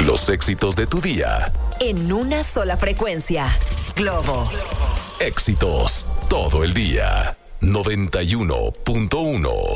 Los éxitos de tu día. En una sola frecuencia. Globo. Éxitos todo el día. 91.1.